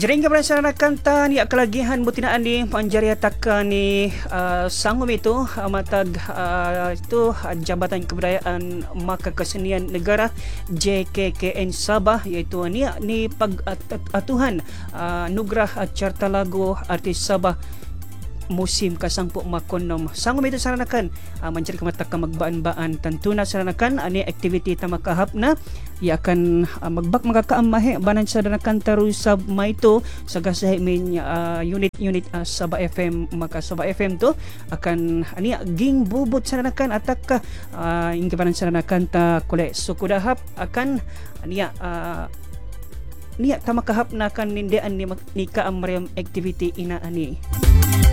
Jering keberasaan kanta ni kalagihan butinaan ni panjari atakan ni sangum itu matag itu Jabatan Kebudayaan Maka Kesenian Negara JKKN Sabah, iaitu ni pag-atuhan Nugrah Carta Lagu Artis Sabah musim kasangpo makonom. Sangum itu saranakan mencari kemata magbaan-baan tentu na saranakan ani aktiviti tamakahap na ia akan magbak magakaamahe banan sa danakan tarusab maito sa gasahe min unit Sabah FM maka Sabah FM to akan ani ging bubot saranakan atak ingke banan saranakan ta kule sukudahap akan ania niya tamakahap na kan nindian ni kaamrem activity ina ani.